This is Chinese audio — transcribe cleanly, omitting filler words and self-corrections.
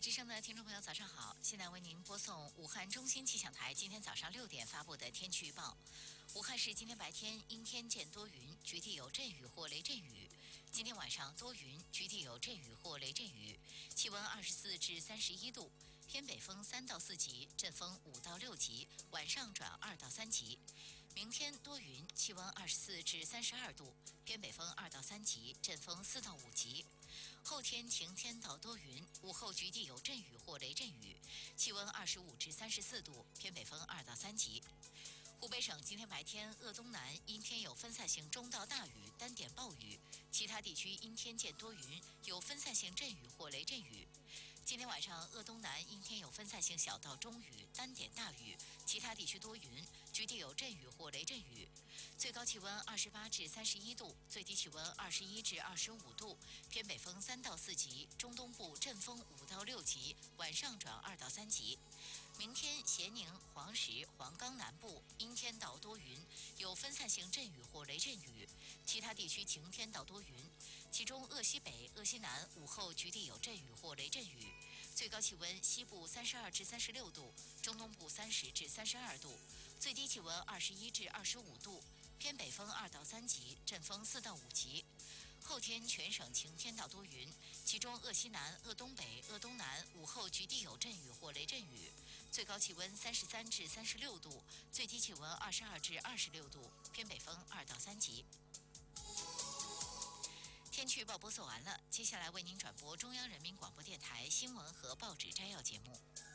之声的听众朋友，早上好！现在为您播送武汉中心气象台今天早上6点发布的天气预报。武汉市今天白天阴天见多云，局地有阵雨或雷阵雨。今天晚上多云，局地有阵雨或雷阵雨，气温24至31度，偏北风3到4级，阵风5到6级，晚上转2到3级。明天多云，气温24至32度，偏北风2到3级，阵风4到5级。后天晴天到多云，午后局地有阵雨或雷阵雨，气温25至34度，偏北风2到3级。湖北省今天白天鄂东南阴天有分散性中到大雨，单点暴雨，其他地区阴天见多云，有分散性阵雨或雷阵雨。今天晚上鄂东南阴天有分散性小到中雨，单点大雨，其他地区多云，局地有阵雨或雷阵雨。最高气温28至31度，最低气温21至25度，偏北风3到4级，中东部阵风5到6级，晚上转2到3级。明天咸宁、黄石、黄冈南部阴天到多云，有分散性阵雨或雷阵雨，其他地区晴天到多云，其中鄂西北、鄂西南午后局地有阵雨或雷阵雨。最高气温西部32至36度，中东部30至32度，最低气温21至25度，偏北风2到3级，阵风4到5级。后天全省晴天到多云，其中鄂西南、鄂东北、鄂东南午后局地有阵雨或雷阵雨，最高气温33至36度，最低气温22至26度，偏北风2到3级。天气预报播送完了，接下来为您转播中央人民广播电台新闻和报纸摘要节目。